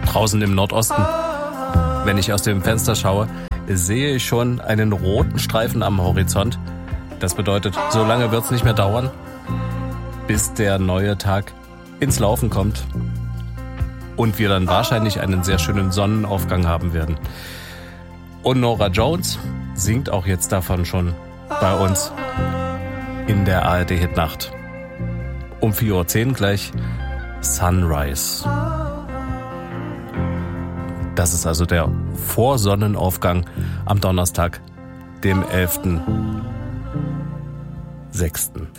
draußen im Nordosten. Wenn ich aus dem Fenster schaue, sehe ich schon einen roten Streifen am Horizont. Das bedeutet, so lange wird es nicht mehr dauern, bis der neue Tag ins Laufen kommt und wir dann wahrscheinlich einen sehr schönen Sonnenaufgang haben werden. Und Norah Jones singt auch jetzt davon schon bei uns in der ARD-Hitnacht. Um 4:10 Uhr gleich Sunrise. Das ist also der Vorsonnenaufgang am Donnerstag, dem 11.06.